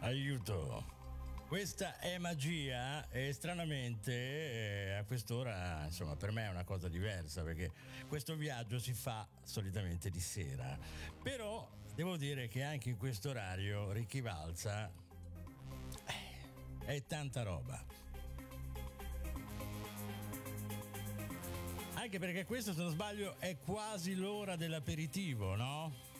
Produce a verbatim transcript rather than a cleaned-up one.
Aiuto. Questa è magia e stranamente eh, a quest'ora, insomma, per me è una cosa diversa perché questo viaggio si fa solitamente di sera. Però devo dire che anche in questo orario Ricky Valsa eh, è tanta roba. Anche perché questo, se non sbaglio, è quasi l'ora dell'aperitivo, no?